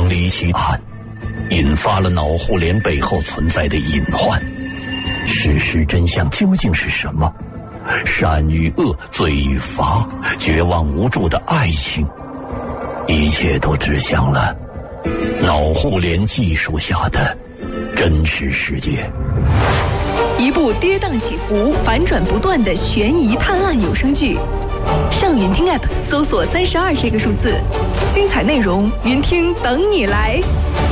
桩离奇案引发了脑互联背后存在的隐患，事实真相究竟是什么？善与恶，罪与罚，绝望无助的爱情，一切都指向了脑互联技术下的真实世界。 一部跌宕起伏、反转不断的悬疑探案有声剧，上云听 App 搜索32这个数字，精彩内容云听等你来。